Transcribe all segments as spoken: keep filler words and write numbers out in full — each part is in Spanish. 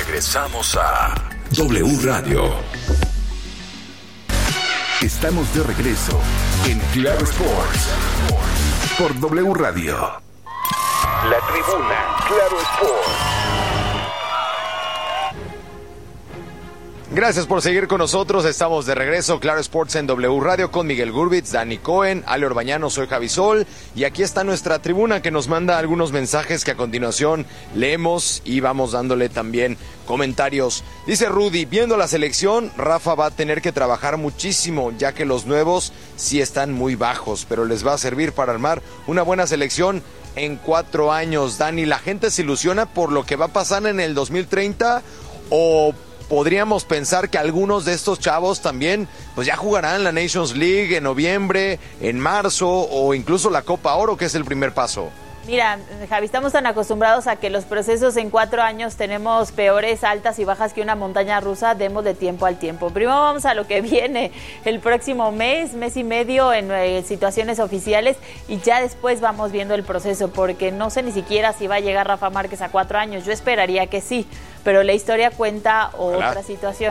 Regresamos a W Radio. Estamos de regreso en Claro Sports por W Radio. La tribuna, Claro Sports. Gracias por seguir con nosotros. Estamos de regreso, Claro Sports en W Radio con Miguel Gurbitz, Dani Cohen, Ale Orbañano, soy Javi Sol. Y aquí está nuestra tribuna que nos manda algunos mensajes que a continuación leemos y vamos dándole también comentarios. Dice Rudy, viendo la selección, Rafa va a tener que trabajar muchísimo, ya que los nuevos sí están muy bajos, pero les va a servir para armar una buena selección en cuatro años. Dani, ¿la gente se ilusiona por lo que va a pasar en el dos mil treinta o podríamos pensar que algunos de estos chavos también pues ya jugarán la Nations League en noviembre, en marzo o incluso la Copa Oro, que es el primer paso? Mira, Javi, estamos tan acostumbrados a que los procesos en cuatro años tenemos peores altas y bajas que una montaña rusa, demos de tiempo al tiempo. Primero vamos a lo que viene el próximo mes, mes y medio en eh, situaciones oficiales y ya después vamos viendo el proceso, porque no sé ni siquiera si va a llegar Rafa Márquez a cuatro años. Yo esperaría que sí, pero la historia cuenta otra Hola. situación.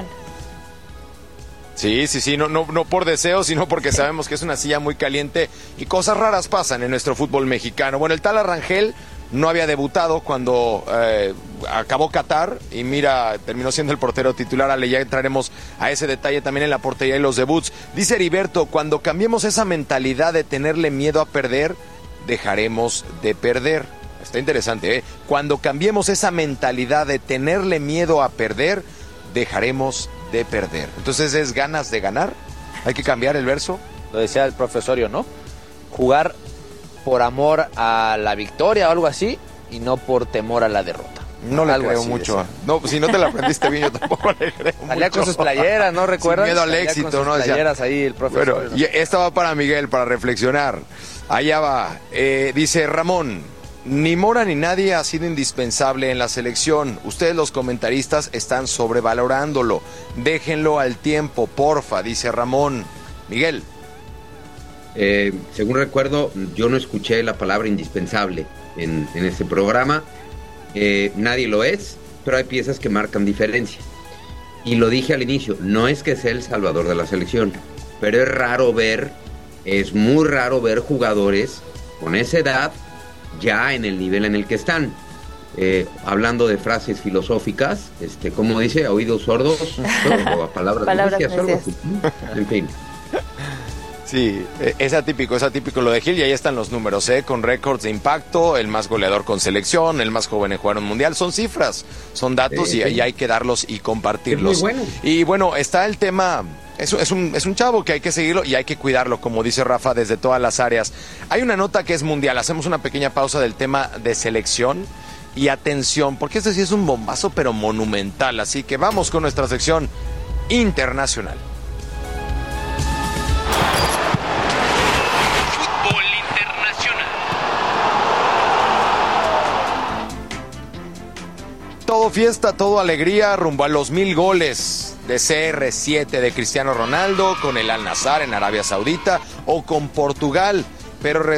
Sí, sí, sí, no, no, no por deseo, sino porque sabemos que es una silla muy caliente y cosas raras pasan en nuestro fútbol mexicano. Bueno, el tal Arrangel no había debutado cuando eh, acabó Qatar y mira, terminó siendo el portero titular. Ale, ya entraremos a ese detalle también en la portería y los debuts. Dice Heriberto, cuando cambiemos esa mentalidad de tenerle miedo a perder, dejaremos de perder. Está interesante, ¿eh? Cuando cambiemos esa mentalidad de tenerle miedo a perder, dejaremos de perder. Entonces, ¿es ganas de ganar? ¿Hay que cambiar el verso? Lo decía el profesorio, ¿no? Jugar por amor a la victoria o algo así y no por temor a la derrota. No le creo mucho. Decía. No, si no te la aprendiste bien, yo tampoco le creo mucho. Salía con sus playeras, ¿no? ¿Recuerdas? Sin miedo al Salía éxito, con sus ¿no? playeras ahí el profesor. Bueno, y esta va para Miguel, para reflexionar. Allá va. Eh, dice Ramón, ni Mora ni nadie ha sido indispensable en la selección. Ustedes los comentaristas están sobrevalorándolo. Déjenlo al tiempo, porfa, dice Ramón. Miguel. Eh, según recuerdo, yo no escuché la palabra indispensable en, en este programa. Eh, nadie lo es, pero hay piezas que marcan diferencia. Y lo dije al inicio, no es que sea el salvador de la selección, pero es raro ver, es muy raro ver jugadores con esa edad ya en el nivel en el que están. Eh, hablando de frases filosóficas, este, como dice, a oídos sordos, o a palabras, palabras necias, algo así. En fin. Sí, es atípico, es atípico lo de Gil y ahí están los números, ¿eh? Con récords de impacto, el más goleador con selección, el más joven en jugar un mundial, son cifras, son datos sí, y, sí. y hay que darlos y compartirlos. Es muy bueno. Y bueno, está el tema, es, es, un, es un chavo que hay que seguirlo y hay que cuidarlo, como dice Rafa, desde todas las áreas. Hay una nota que es mundial, hacemos una pequeña pausa del tema de selección y atención, porque este sí es un bombazo pero monumental, así que vamos con nuestra sección internacional. Todo fiesta, todo alegría, rumbo a los mil goles de C R siete de Cristiano Ronaldo, con el Al Nassr en Arabia Saudita o con Portugal, pero